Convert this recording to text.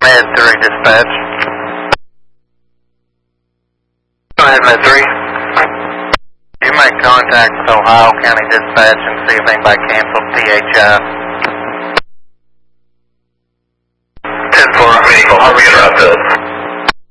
Med 3 dispatch. Go ahead, Med 3. You make contact with Ohio County Dispatch and see if anybody canceled PHI.